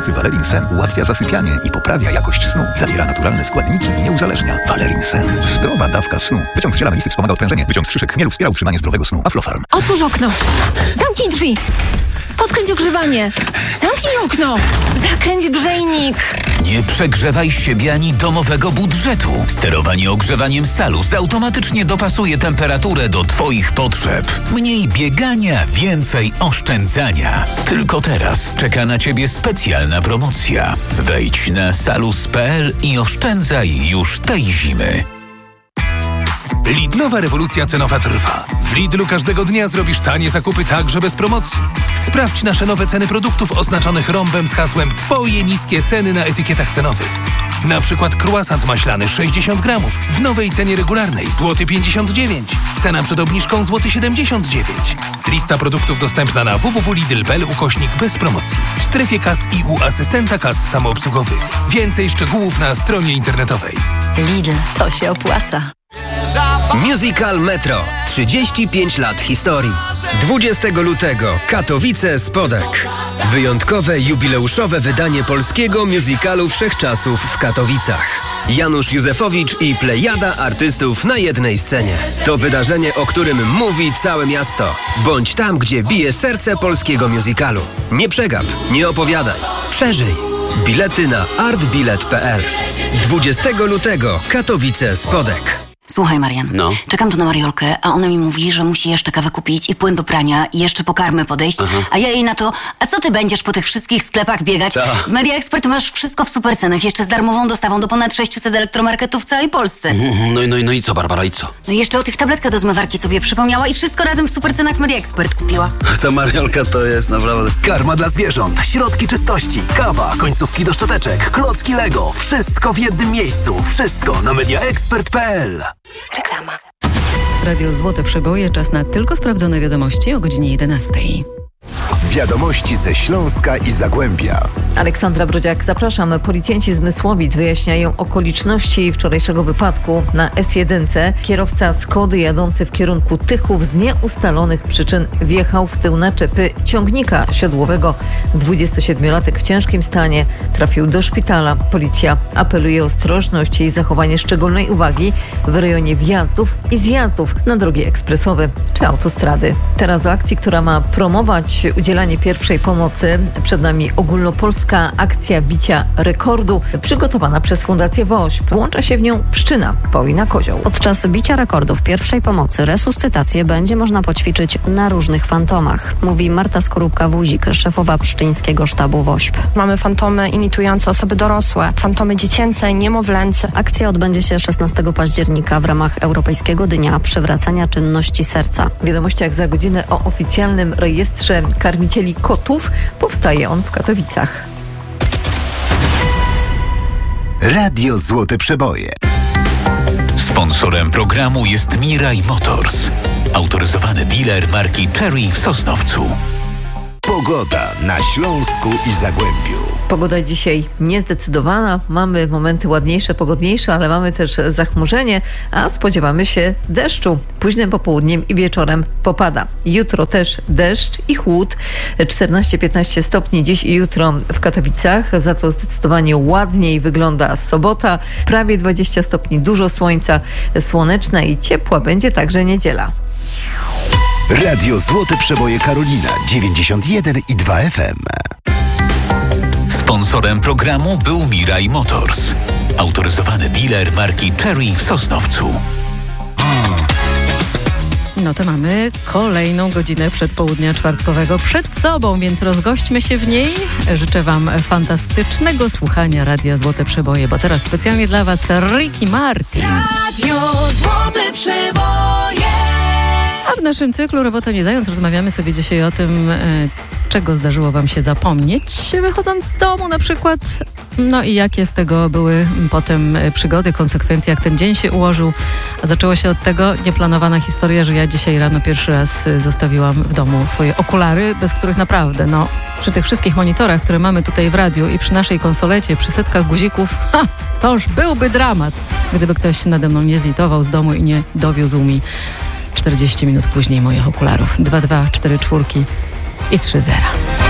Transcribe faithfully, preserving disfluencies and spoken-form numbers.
kobiety Valerin Sen ułatwia zasypianie i poprawia jakość snu. Zawiera naturalne składniki i nie uzależnia. Valerin Sen. Zdrowa dawka snu. Wyciąg z ziela melisy wspomaga odprężenie. Wyciąg z szyszek chmielu wspiera utrzymanie zdrowego snu. Aflofarm. Otwórz okno. Zamknij drzwi. Podkręć ogrzewanie. Zamknij okno. Zakręć grzejnik. Nie przegrzewaj siebie ani domowego budżetu. Sterowanie ogrzewaniem Salus automatycznie dopasuje temperaturę do Twoich potrzeb. Mniej biegania, więcej oszczędzania. Tylko teraz czeka na Ciebie specjalna promocja. Wejdź na salus kropka p l i oszczędzaj już tej zimy. Lidlowa rewolucja cenowa trwa. W Lidlu każdego dnia zrobisz tanie zakupy także bez promocji. Sprawdź nasze nowe ceny produktów oznaczonych rąbem z hasłem Twoje niskie ceny na etykietach cenowych. Na przykład croissant maślany sześćdziesiąt gramów w nowej cenie regularnej złoty pięćdziesiąt dziewięć. Cena przed obniżką złoty siedemdziesiąt dziewięć. Lista produktów dostępna na w w w kropka lidl kropka p l ukośnik bez promocji. W strefie kas i u asystenta kas samoobsługowych. Więcej szczegółów na stronie internetowej. Lidl, to się opłaca. Musical Metro. trzydzieści pięć lat historii. dwudziestego lutego Katowice Spodek. Wyjątkowe jubileuszowe wydanie polskiego musicalu wszechczasów w Katowicach. Janusz Józefowicz i plejada artystów na jednej scenie. To wydarzenie, o którym mówi całe miasto. Bądź tam, gdzie bije serce polskiego musicalu. Nie przegap, nie opowiadaj. Przeżyj. Bilety na artbilet kropka p l. dwudziestego lutego Katowice Spodek. Słuchaj, Marian, No. czekam tu na Mariolkę, a ona mi mówi, że musi jeszcze kawę kupić i płyn do prania i jeszcze po karmę podejść, Aha. a ja jej na to, a co ty będziesz po tych wszystkich sklepach biegać? Ta. W Media Expert masz wszystko w supercenach, jeszcze z darmową dostawą do ponad sześciuset elektromarketów w całej Polsce. No i, no, i, no i co, Barbara, i co? No i jeszcze o tych tabletkach do zmywarki sobie przypomniała i wszystko razem w supercenach w Media Expert kupiła. Ta Mariolka to jest naprawdę... Karma dla zwierząt, środki czystości, kawa, końcówki do szczoteczek, klocki Lego. Wszystko w jednym miejscu. Wszystko na media expert kropka p l. Reklama. Radio Złote Przeboje, czas na tylko sprawdzone wiadomości o godzinie jedenastej. Wiadomości ze Śląska i Zagłębia. Aleksandra Brodziak, zapraszam. Policjanci z Mysłowic wyjaśniają okoliczności wczorajszego wypadku na S jeden. Kierowca Skody jadący w kierunku Tychów z nieustalonych przyczyn wjechał w tył naczepy ciągnika siodłowego. dwudziestosiedmiolatek w ciężkim stanie trafił do szpitala. Policja apeluje o ostrożność i zachowanie szczególnej uwagi w rejonie wjazdów i zjazdów na drogi ekspresowe czy autostrady. Teraz o akcji, która ma promować udzielanie pierwszej pomocy. Przed nami ogólnopolska akcja bicia rekordu przygotowana przez Fundację WOŚP. Włącza się w nią Pszczyna. Paulina Kozioł. Podczas bicia rekordów pierwszej pomocy resuscytację będzie można poćwiczyć na różnych fantomach, mówi Marta Skorupka-Wózik, szefowa pszczyńskiego sztabu WOŚP. Mamy fantomy imitujące osoby dorosłe, fantomy dziecięce, niemowlęce. Akcja odbędzie się szesnastego października w ramach Europejskiego Dnia Przywracania Czynności Serca. W wiadomościach za godzinę o oficjalnym rejestrze karmicieli kotów. Powstaje on w Katowicach. Radio Złote Przeboje. Sponsorem programu jest Mirai Motors, autoryzowany dealer marki Chery w Sosnowcu. Pogoda na Śląsku i Zagłębiu. Pogoda dzisiaj niezdecydowana. Mamy momenty ładniejsze, pogodniejsze, ale mamy też zachmurzenie, a spodziewamy się deszczu. Późnym popołudniem i wieczorem popada. Jutro też deszcz i chłód. czternaście piętnaście stopni dziś i jutro w Katowicach. Za to zdecydowanie ładniej wygląda sobota. Prawie dwadzieścia stopni, dużo słońca, słoneczna i ciepła będzie także niedziela. Radio Złote Przeboje Karolina dziewięćdziesiąt jeden i dwa F M. Sponsorem programu był Mirai Motors, autoryzowany dealer marki Chery w Sosnowcu. No to mamy kolejną godzinę przedpołudnia czwartkowego przed sobą, więc rozgośćmy się w niej. Życzę Wam fantastycznego słuchania Radia Złote Przeboje, bo teraz specjalnie dla Was Ricky Martin. Radio Złote Przeboje. A w naszym cyklu Robota nie zając rozmawiamy sobie dzisiaj o tym, e, czego zdarzyło Wam się zapomnieć, wychodząc z domu na przykład. No i jakie z tego były potem przygody, konsekwencje, jak ten dzień się ułożył. A zaczęło się od tego nieplanowana historia, że ja dzisiaj rano pierwszy raz zostawiłam w domu swoje okulary, bez których naprawdę, no, przy tych wszystkich monitorach, które mamy tutaj w radiu i przy naszej konsolecie, przy setkach guzików, ha, to już byłby dramat, gdyby ktoś nade mną nie zlitował z domu i nie dowiózł mi czterdzieści minut później moich okularów. dwa dwa cztery cztery i trzy zera.